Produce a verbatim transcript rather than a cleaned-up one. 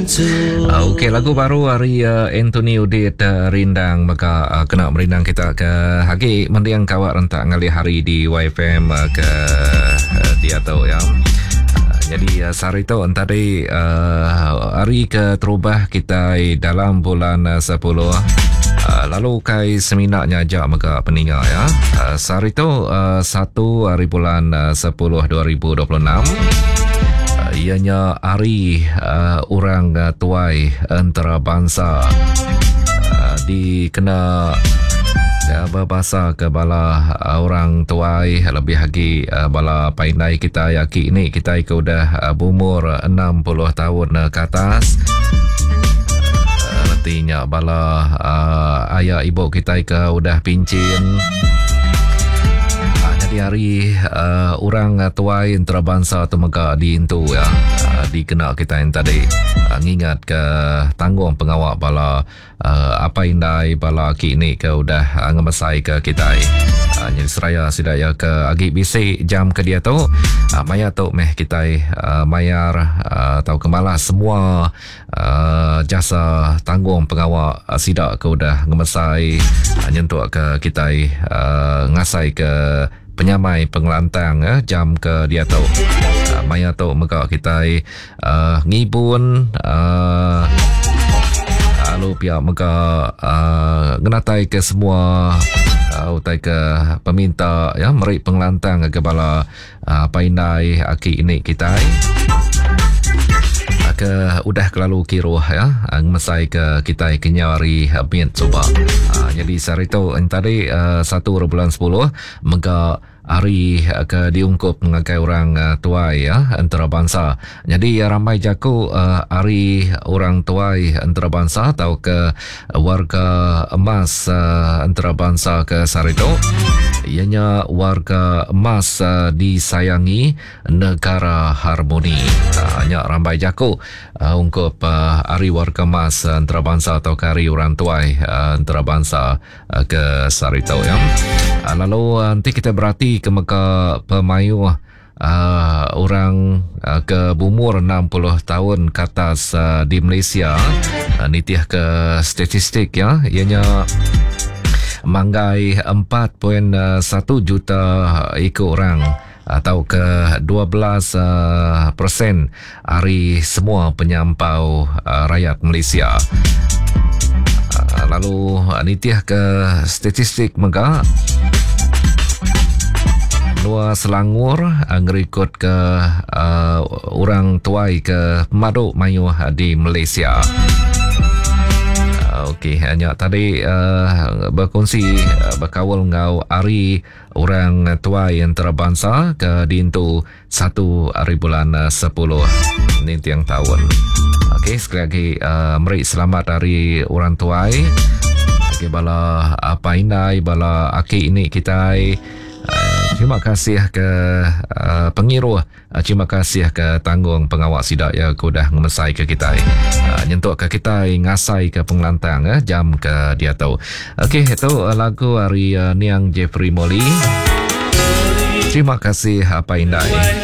Uh, Okey, lagu baru hari uh, Anthony Udit uh, Rindang maka uh, kena merindang kita ke hagi mendiang kawak rentak ngali hari di Y F M uh, ke uh, dia tahu ya. Uh, jadi uh, sehari itu tadi uh, hari ke terubah kita dalam bulan uh, sepuluh. Uh, lalu kai seminaknya ajak maka peninggal ya. Uh, sehari itu uh, satu hari bulan uh, sepuluh dua ribu dua puluh enam. Ianya hari uh, orang uh, tuai antarabangsa uh, dikena uh, berbahasa ke bala uh, orang tuai lebih lagi uh, bala painai kita yaki ini kita ke udah uh, berumur enam puluh tahun uh, ke atas. Uh, artinya bala uh, ayah ibu kita ke udah pincin. Di hari uh, orang uh, tuai antarabangsa tu maka di itu ya uh, dikena kita yang tadi uh, ngingat ke tanggung pengawal bala uh, apa indai bala kini ke udah uh, ngemesai ke kita uh, jadi seraya sidaya ke agi bisi jam ke dia tu uh, maya tu meh kita uh, mayar uh, atau kemalas semua uh, jasa tanggung pengawal uh, sidak ke udah ngemesai uh, nyentuk ke kita uh, ngasai ke penyamai pengelantang eh, jam ke dia tahu uh, maya tahu maka kita uh, ngibun uh, lalu pihak maka uh, ngenatai ke semua uh, utai ke peminta ya meri pengelantang ke bala uh, painai aki ini kita ke udah kelalu kiro ya mesai ke kita kenyari bin coba uh, jadi sehari itu tadi uh, satu bulan sepuluh maka hari ke diungkup mengakai orang uh, tuai ya antarabangsa. Jadi uh, ramai jaku uh, hari orang tuai antarabangsa atau ke warga emas uh, antarabangsa ke Sarito. Ianya warga emas uh, disayangi negara harmoni. Hanya uh, ramai jaku uh, ungkup uh, hari warga emas uh, antarabangsa atau ke hari orang tuai uh, antarabangsa uh, ke Sarito ya. Uh, lalu uh, nanti kita berarti ke meka pemayu uh, orang uh, ke umur enam puluh tahun ke atas uh, di Malaysia uh, nitiah ke statistik ya ianya manggai empat perpuluhan satu juta ikut orang atau ke dua belas persen hari semua penyampau uh, rakyat Malaysia. Uh, lalu uh, nitiah ke statistik mega Luar Selangor uh, ngerikut ke uh, orang tuai ke Maduk Mayu uh, di Malaysia. Uh, Okey, hanya tadi uh, berkongsi uh, berkawal ngau hari orang tuai antarabangsa ke dintu satu hari bulan uh, sepuluh ni tiang tahun. Okey, sekali lagi uh, meri selamat hari orang tuai. Okey, bala apa indai bala aki ini kita Uh, terima kasih ke uh, pengiru uh, terima kasih ke tanggung pengawal sidak ya kudah ngemesai ke kita uh, nyentuk ke kita ngasai ke pengelantang uh, jam ke dia tahu. Okey, itu uh, lagu hari uh, Niang Jeffrey Molly. Terima kasih apa indai.